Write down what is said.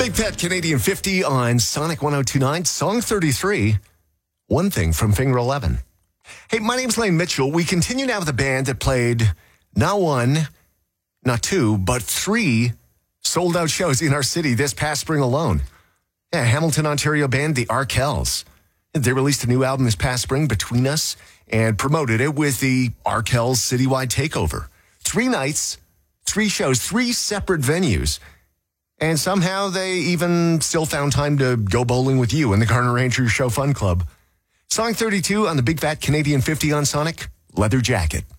Big Fat Canadian 50 on Sonic 102.9. Song 33, One Thing from Finger 11. Hey, my name's Lane Mitchell. We continue now with a band that played not one, not two, but three sold-out shows in our city this past spring alone. Yeah, Hamilton, Ontario band, the Arkells. They released a new album this past spring, Between Us, and promoted it with the Arkells citywide takeover. 3 nights, 3 shows, 3 separate venues. And somehow they even still found time to go bowling with you in the Garner Rangers Show Fun Club. Song 32 on the Big Fat Canadian 50 on Sonic, Leather Jacket.